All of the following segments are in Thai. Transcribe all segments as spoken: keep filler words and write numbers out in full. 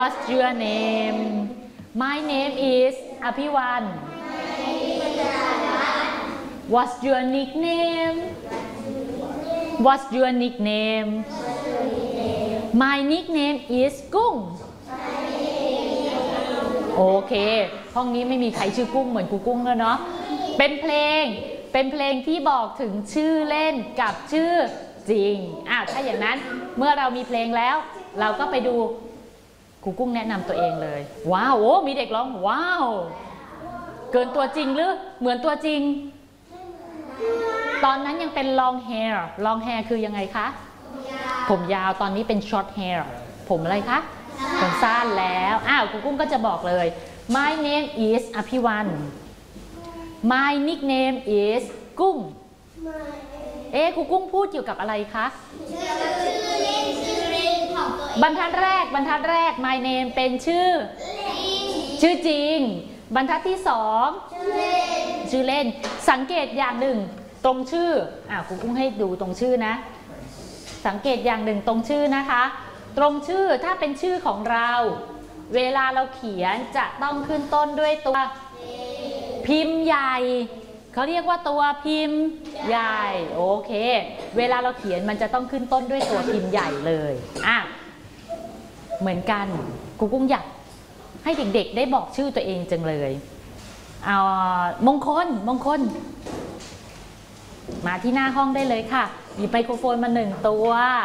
What's your name? My name is อภิวัน What's your nickname? What's your nickname? My nickname is กุ้งโอเคห้องนี้ไม่มีใครชื่อกุ้งเหมือนกูกุ้งแล้วเนาะเป็นเพลงเป็นเพลงที่บอกถึงชื่อเล่นกับชื่อจริงอ่ะถ้าอย่างนั้นเมื่อเรามีเพลงแล้วเราก็ไปดูครูกุ้งแนะนำตัวเองเลยว้าวโอ้มีเด็กร้องว้าวเกินตัวจริงหรือเหมือนตัวจริงตอนนั้นยังเป็น long hair long hair คือยังไงคะผมยาวตอนนี้เป็น short hair ผมอะไรคะผมสั้นแล้วอ้าวครูกุ้งก็จะบอกเลย my name is อภิวัน my nickname is กุ้งเอ๊ะครูกุ้งพูดเกี่ยวกับอะไรคะบรรทัดแรกบรรทัดแรก my name เป็นชื่อชื่อจริงบรรทัดที่สองชื่อเล่นสังเกตอย่างหนึ่งตรงชื่ออ่ะครูกุ้งให้ดูตรงชื่อนะสังเกตอย่างหนึ่งตรงชื่อนะคะตรงชื่อถ้าเป็นชื่อของเราเวลาเราเขียนจะต้องขึ้นต้นด้วยตัวพิมพ์ใหญ่เขาเรียกว่าตัวพิมพ์ใหญ่โอเคเวลาเราเขียนมันจะต้องขึ้นต้นด้วยตัวพิมพ์ใหญ่เลยอ่ะเหมือนกันครูกุ้งอยากให้เด็กๆได้บอกชื่อตัวเองจังเลยเอามงคลมงคลมาที่หน้าห้องได้เลยค่ะหยิบไมโครโฟนมาหนึ่งตัว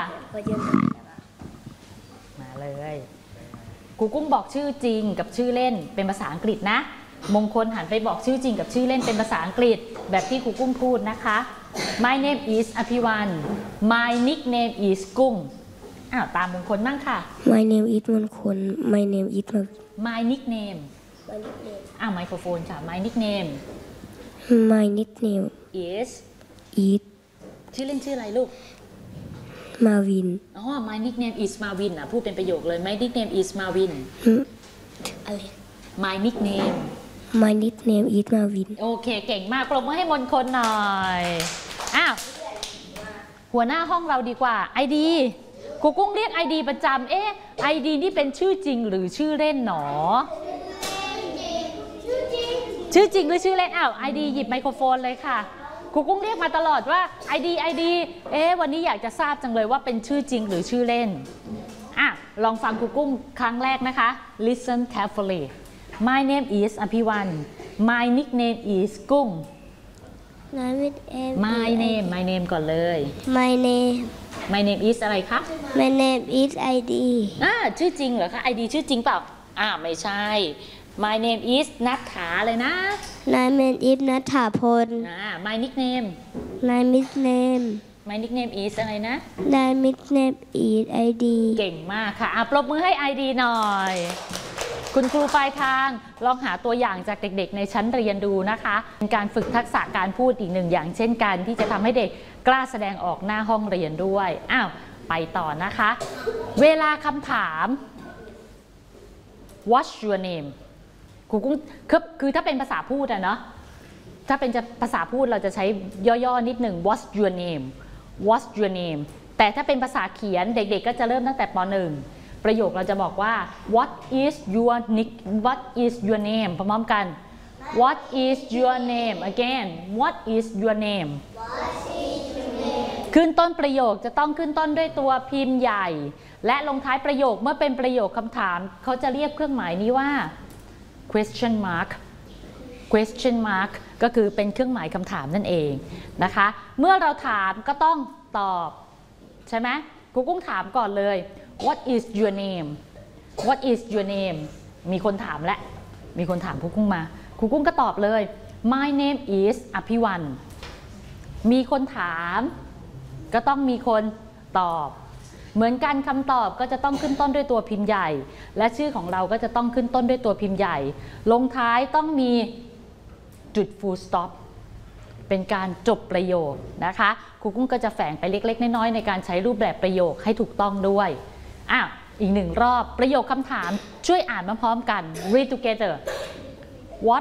มาเลยครูกุ้งบอกชื่อจริงกับชื่อเล่นเป็นภาษาอังกฤษนะมงคลหันไปบอกชื่อจริงกับชื่อเล่นเป็นภาษาอังกฤษแบบที่ครูกุ้งพูดนะคะ My name is อภิวัน My nickname is กุ้งอ้าวตามมงคลมั่งค่ะ My name is มงคล My name is My nickname อ้าวไมโครโฟนค่ะ My nickname My nickname is is ชื่อเล่นชื่ออะไรลูก Marvin อ๋อ My nickname is Marvin อ่ะพูดเป็นประโยคเลย My nickname is Marvin อะไร My nickname My nickname is Marvin โอเคเก่งมากปรบมือให้มนคนหน่อยอ้าวหัวหน้าห้องเราดีกว่า ไอ ดี ครูกุ้งเรียก ไอ ดี ประจำเอ๊ะ ไอ ดี นี่เป็นชื่อจริงหรือชื่อเล่นหนอชื่อจริงหรือชื่อเล่นอ้าว ไอ ดี หยิบไมโครโฟนเลยค่ะครูกุ้งเรียกมาตลอดว่า ไอ ดี ไอ ดี เอ๊ะวันนี้อยากจะทราบจังเลยว่าเป็นชื่อจริงหรือชื่อเล่นอ่ะลองฟังครูกุ้งครั้งแรกนะคะ Listen carefully My name is อภิวัน My nickname is กุ้ง My name My name ก่อนเลย My name My name is อะไรคะ My name is ไอ ดีอ่าชื่อจริงเหรอคะ ไอ ดี ชื่อจริงเปล่าอ่าไม่ใช่ My name is นัทธาเลยนะ My name is ณัฐพลอ่า My nickname My nickname My nickname is อะไรนะ My nickname is ไอ ดีเก่งมากค่ะอ่ะปรบมือให้ ไอ ดี หน่อยคุณครูปลายทางลองหาตัวอย่างจากเด็กๆในชั้นเรียนดูนะคะเป็นการฝึกทักษะการพูดอีกหนึ่งอย่างเช่นกันที่จะทำให้เด็กกล้าแสดงออกหน้าห้องเรียนด้วยอ้าวไปต่อนะคะเวลาคำถาม What's your name ครูกุ้งคือคือถ้าเป็นภาษาพูดอะเนาะถ้าเป็นภาษาพูดเราจะใช้ย่อๆนิดหนึ่ง What's your name What's your name แต่ถ้าเป็นภาษาเขียนเด็กๆก็จะเริ่มตั้งแต่ป หนึ่งประโยคเราจะบอกว่า What is your nick What is your name พร้อมๆกัน What is your name again What is your name ขึ้นต้นประโยคจะต้องขึ้นต้นด้วยตัวพิมพ์ใหญ่และลงท้ายประโยคเมื่อเป็นประโยคคำถามเขาจะเรียกเครื่องหมายนี้ว่า question mark question mark ก็คือเป็นเครื่องหมายคำถามนั่นเองนะคะเมื่อเราถามก็ต้องตอบใช่ไหมครูกุ้งถามก่อนเลยWhat is your name What is your name มีคนถามและมีคนถามครูกุ้งมาครูกุ้งก็ตอบเลย My name is อภิวันมีคนถามก็ต้องมีคนตอบเหมือนกันคำตอบก็จะต้องขึ้นต้นด้วยตัวพิมพ์ใหญ่และชื่อของเราก็จะต้องขึ้นต้นด้วยตัวพิมพ์ใหญ่ลงท้ายต้องมีจุด full stop เป็นการจบประโยคนะคะครูกุ้งก็จะแฝงไปเล็กๆน้อยๆในการใช้รูปแบบประโยคให้ถูกต้องด้วยอ้าวอีกหนึ่งรอบประโยคคำถามช่วยอ่านมาพร้อมกัน read together What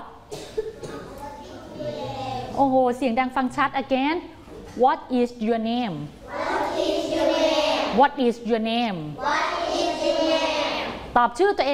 โอ้โหเสียงดังฟังชัด again What is your name What is your name ตอบชื่อตัวเอง